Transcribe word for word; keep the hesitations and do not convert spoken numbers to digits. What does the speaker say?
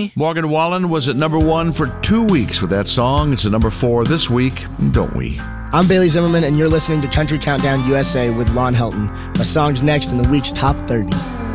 Danny. Morgan Wallen was at number one for two weeks with that song. It's at number four this week, Don't We? I'm Bailey Zimmerman, and you're listening to Country Countdown U S A with Lon Helton. Our song's next in the week's Top thirty.